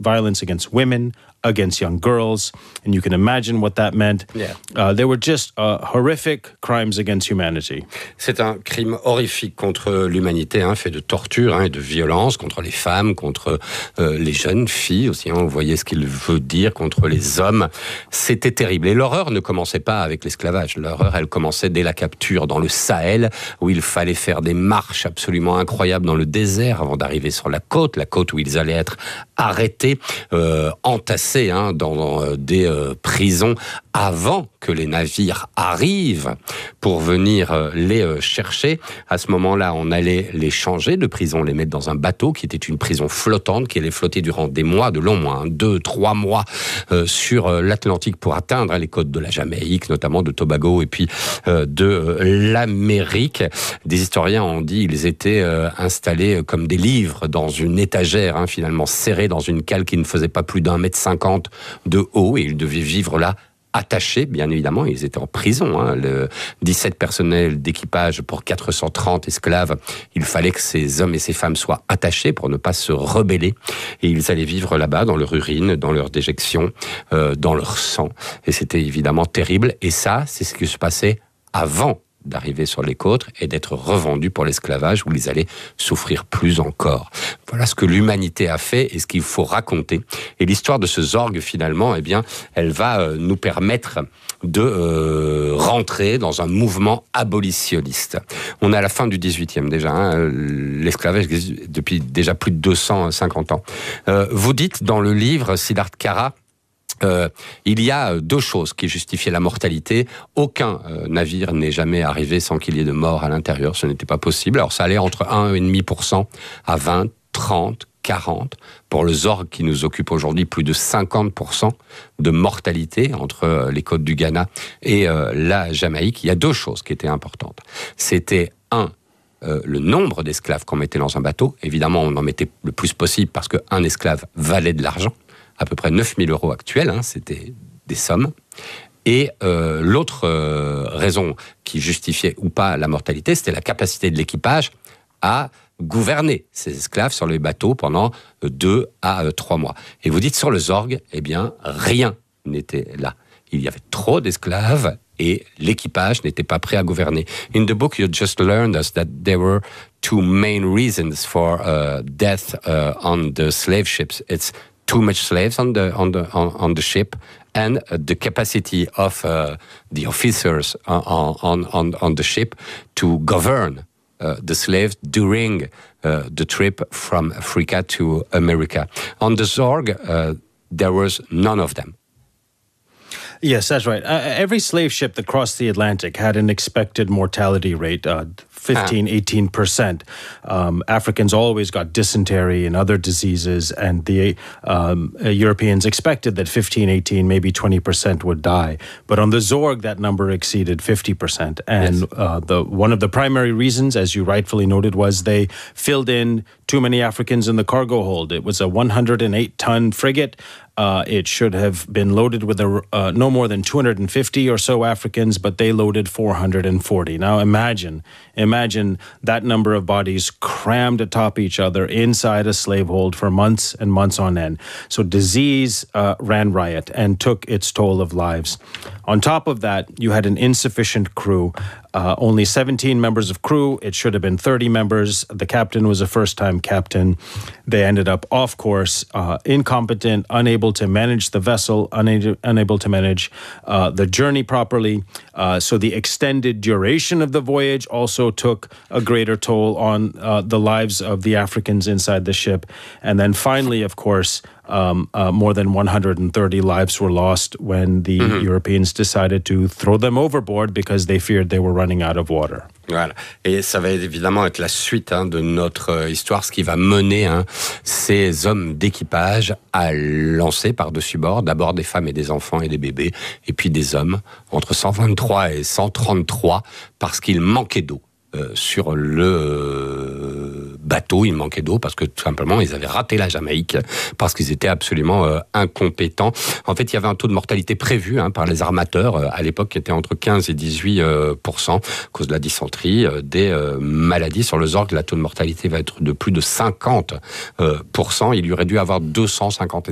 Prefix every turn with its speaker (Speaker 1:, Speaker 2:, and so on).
Speaker 1: violence against women, against young girls, and you can imagine what that meant.
Speaker 2: Yeah.
Speaker 1: They were just horrific crimes against humanity.
Speaker 2: C'est un crime horrifique contre l'humanité, fait de torture et de violence contre les femmes, contre les jeunes filles aussi. Vous voyez ce qu'il veut dire contre les hommes. C'était terrible. Et l'horreur ne commençait pas avec l'esclavage. L'horreur, elle commençait dès la capture dans le Sahel, où il fallait faire des marches absolument incroyables dans le désert avant d'arriver sur la côte où ils allaient être arrêtés, entassés dans des prisons avant que les navires arrivent pour venir les chercher. À ce moment-là, on allait les changer de prison, les mettre dans un bateau qui était une prison flottante qui allait flotter durant des mois, de longs mois, 2-3 mois sur l'Atlantique pour atteindre les côtes de la Jamaïque, notamment de Tobago et puis de l'Amérique. Des historiens ont dit qu'ils étaient installés comme des livres dans une étagère, finalement serrés dans une cale qui ne faisait pas plus d'1,50 m de haut, et ils devaient vivre là attachés, bien évidemment. Ils étaient en prison. Le 17 personnels d'équipage pour 430 esclaves. Il fallait que ces hommes et ces femmes soient attachés pour ne pas se rebeller. Et ils allaient vivre là-bas, dans leur urine, dans leur déjection, dans leur sang. Et c'était évidemment terrible. Et ça, c'est ce qui se passait avant d'arriver sur les côtes et d'être revendus pour l'esclavage, où ils allaient souffrir plus encore. Voilà ce que l'humanité a fait et ce qu'il faut raconter. Et l'histoire de ce Zorg, finalement, elle va nous permettre de rentrer dans un mouvement abolitionniste. On est à la fin du 18e déjà, l'esclavage existe depuis déjà plus de 250 ans. Vous dites dans le livre, Siddharth Kara, il y a deux choses qui justifiaient la mortalité. Aucun navire n'est jamais arrivé sans qu'il y ait de morts à l'intérieur. Ce n'était pas possible. Alors ça allait entre 1,5% à 20, 30, 40. Pour le Zorg qui nous occupe aujourd'hui, plus de 50% de mortalité entre les côtes du Ghana et la Jamaïque. Il y a deux choses qui étaient importantes. C'était le nombre d'esclaves qu'on mettait dans un bateau. Évidemment, on en mettait le plus possible parce qu'un esclave valait de l'argent. À peu près 9 000 € actuels, c'était des sommes. Et l'autre raison qui justifiait ou pas la mortalité, c'était la capacité de l'équipage à gouverner ces esclaves sur les bateaux pendant 2 à 3 mois. Et vous dites sur le Zorg, rien n'était là. Il y avait trop d'esclaves et l'équipage n'était pas prêt à gouverner. In the book, you just learned us that there were two main reasons for death on the slave ships. It's too much slaves on the ship, and the capacity of the officers on the ship to govern the slaves during the trip from Africa to America. On the Zorg, there was none of them.
Speaker 1: Yes, that's right. Every slave ship that crossed the Atlantic had an expected mortality rate, 15, 18%. Africans always got dysentery and other diseases, and the Europeans expected that 15, 18, maybe 20% would die. But on the Zorg, that number exceeded 50%. And yes. One of the primary reasons, as you rightfully noted, was they filled in too many Africans in the cargo hold. It was a 108-ton frigate. It should have been loaded with no more than 250 or so Africans, but they loaded 440. Now imagine that number of bodies crammed atop each other inside a slave hold for months and months on end. So disease ran riot and took its toll of lives. On top of that, you had an insufficient crew. Only 17 members of crew. It should have been 30 members. The captain was a first-time captain. They ended up off course, incompetent, unable to manage the vessel, unable to manage the journey properly. So the extended duration of the voyage also took a greater toll on the lives of the Africans inside the ship. And then finally, of course, more than 130 lives were lost when the Europeans decided to throw them overboard because they feared they were running out of water.
Speaker 2: Voilà. Et ça va évidemment être la suite de notre histoire, ce qui va mener ces hommes d'équipage à lancer par-dessus bord d'abord des femmes et des enfants et des bébés, et puis des hommes entre 123 et 133 parce qu'il manquait d'eau. Sur le bateau, il manquait d'eau parce que tout simplement ils avaient raté la Jamaïque parce qu'ils étaient absolument incompétents. En fait, il y avait un taux de mortalité prévu par les armateurs à l'époque qui était entre 15 et 18% à cause de la dysenterie, des maladies. Sur le Zorg, le taux de mortalité va être de plus de 50%. Il y aurait dû avoir 250